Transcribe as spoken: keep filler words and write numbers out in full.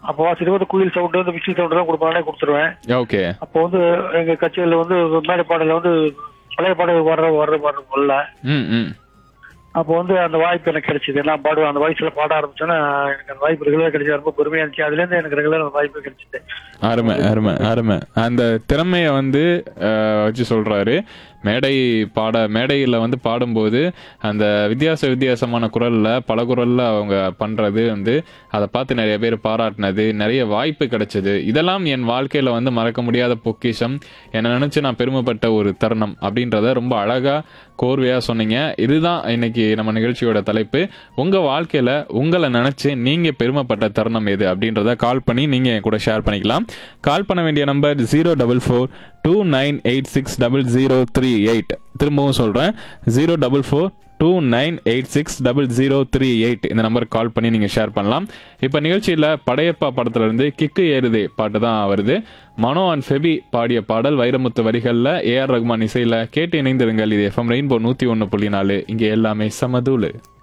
அப்போ வாசிட்டு வந்து குயில் சவுண்டு வந்து மிஷின் சவுண்டு தான் கொடுப்பானே கொடுத்துருவேன். ஓகே. அப்போ வந்து எங்க கச்சேரியில வந்து மேடை பாடல வந்து பழைய பாடல் வர்ற வர்ற வரல. ம் ம் அப்போ வந்து அந்த வாய்ப்பு எனக்கு கிடைச்சிது. நான் பாடுவேன். அந்த வயசுல பாட ஆரம்பிச்சோன்னா எனக்கு அந்த வாய்ப்பு ரெகுலராக கிடைச்சது. ரொம்ப பெருமையா இருந்துச்சு. அதுல இருந்து எனக்கு ரெகுலர் அந்த வாய்ப்பு கிடைச்சிது. அருமை அருமை அருமை. அந்த திறமைய வந்து வச்சு சொல்றாரு. மேடை பாட மேடையில் வந்து பாடும்போது அந்த வித்தியாச வித்தியாசமான குரலில் பல குரலில் அவங்க பண்ணுறது வந்து அதை பார்த்து நிறைய பேர் பாராட்டினது, நிறைய வாய்ப்பு கிடைச்சது. இதெல்லாம் என் வாழ்க்கையில் வந்து மறக்க முடியாத பொக்கிஷம், என்னை நினச்சி நான் பெருமைப்பட்ட ஒரு தருணம் அப்படின்றத ரொம்ப அழகாக கோர்வையாக சொன்னீங்க. இதுதான் இன்னைக்கு நம்ம நிகழ்ச்சியோட தலைப்பு. உங்கள் வாழ்க்கையில் உங்களை நினச்சி நீங்கள் பெருமைப்பட்ட தருணம் எது அப்படின்றத கால் பண்ணி நீங்கள் என் கூட ஷேர் பண்ணிக்கலாம். கால் பண்ண வேண்டிய number zero double four two nine eight six double zero three eight. திரும்பவும் சொல்கிறேன், zero double four two nine eight six double zero three eight. இந்த நம்பருக்கு கால் பண்ணி நீங்கள் ஷேர் பண்ணலாம். இப்போ நிகழ்ச்சியில் படையப்பா படத்துலேருந்து கிக்கு ஏறுதே பாட்டு தான் வருது. மனோ அண்ட் ஃபெபி பாடிய பாடல் வைரமுத்து வரிகளில், ஏஆர் ரகுமான் இசையில். கேட்டு இணைந்திருங்கள். இது எஃப்எம் ரெயின்போ நூற்றி ஒன்று புள்ளி நாலு. இங்கே எல்லாமே சமதூளு.